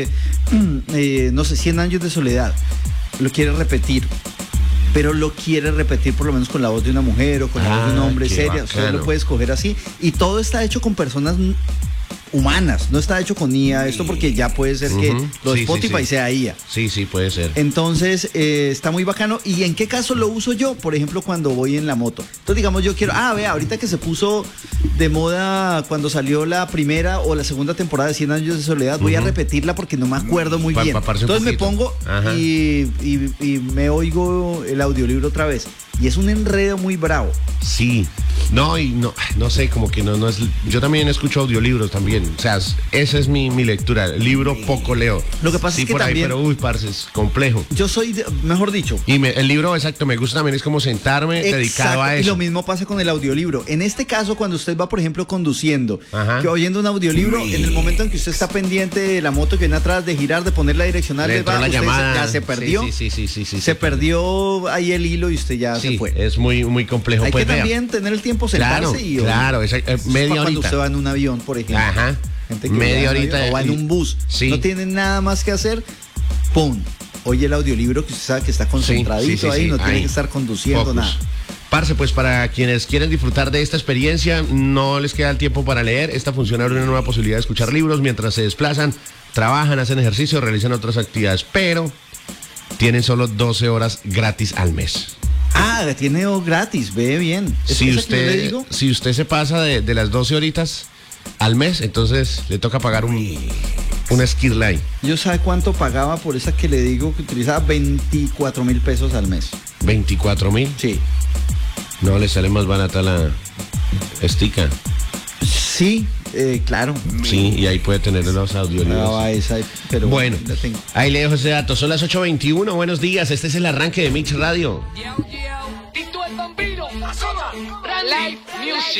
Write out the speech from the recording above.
no sé, 100 años de soledad, lo quiere repetir, pero lo quiere repetir por lo menos con la voz de una mujer o con la voz de un hombre seria. Usted lo puede escoger así. Y todo está hecho con personas humanas, no está hecho con IA, esto porque ya puede ser que lo de Spotify sea IA. Sí, puede ser. Entonces, está muy bacano. ¿Y en qué caso lo uso yo? Por ejemplo, cuando voy en la moto. Entonces, digamos, yo quiero, vea, ahorita que se puso de moda cuando salió la primera o la segunda temporada de 100 años de soledad, voy a repetirla porque no me acuerdo muy bien. Entonces me pongo y me oigo el audiolibro otra vez. Y es un enredo muy bravo. Sí. No sé, como que no es. Yo también escucho audiolibros también. O sea, esa es mi lectura. Libro poco leo. Lo que pasa es que por también. Ahí, pero parce, es complejo. Yo soy, mejor dicho. Y el libro, exacto, me gusta también, es como sentarme dedicado a eso. Y lo mismo pasa con el audiolibro. En este caso, cuando usted va, por ejemplo, conduciendo, que oyendo un audiolibro, en el momento en que usted está pendiente de la moto que viene atrás, de girar, de poner la direccional, ya se perdió. Sí. Se perdió ahí el hilo y usted ya se fue. Es muy complejo. Hay pues que también tener el tiempo sentarse Claro, media horita. Cuando usted va en un avión, por ejemplo. Gente que media horita. O va en un bus. No tiene nada más que hacer. ¡Pum! Oye el audiolibro que usted sabe que está concentradito ahí, no tiene que estar conduciendo nada. Parce, pues para quienes quieren disfrutar de esta experiencia, no les queda el tiempo para leer. Esta función abre una nueva posibilidad de escuchar libros mientras se desplazan, trabajan, hacen ejercicio, realizan otras actividades, pero tienen solo 12 horas gratis al mes. Tiene gratis, ve bien. Si usted se pasa de las 12 horitas al mes, entonces le toca pagar una Skillline. ¿Yo sabe cuánto pagaba por esa que le digo que utilizaba? 24,000 pesos al mes. ¿24,000? Sí. No, le sale más barata la Estica. Sí, claro. Sí, y ahí puede tener los audiolibros. Pero bueno, ahí le dejo ese dato. Son las 8:21. Buenos días. Este es el arranque de Mix Radio. Tito el Bambino, Live Music.